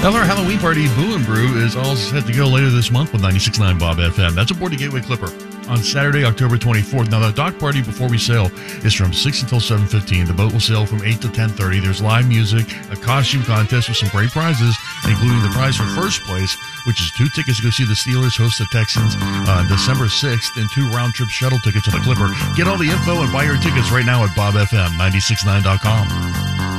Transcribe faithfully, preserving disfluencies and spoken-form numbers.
Now, our Halloween party, Boo and Brew, is all set to go later this month with ninety-six point nine Bob F M. That's aboard the Gateway Clipper on Saturday, October twenty-fourth. Now, the dock party before we sail is from six until seven fifteen. The boat will sail from eight to ten thirty. There's live music, a costume contest with some great prizes, including the prize for first place, which is two tickets to go see the Steelers host the Texans on December sixth, and two round-trip shuttle tickets on the Clipper. Get all the info and buy your tickets right now at bob f m nine six nine dot com.